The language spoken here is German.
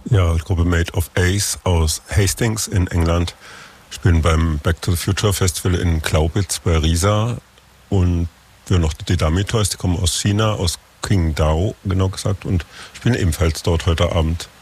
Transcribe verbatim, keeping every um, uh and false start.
Ja, die Gruppe Made of Ace aus Hastings in England spielen beim Back to the Future Festival in Glaubitz bei Riesa. Und wir noch die Dummy Toys, die kommen aus China, aus Qingdao genau gesagt, und spielen ebenfalls dort heute Abend.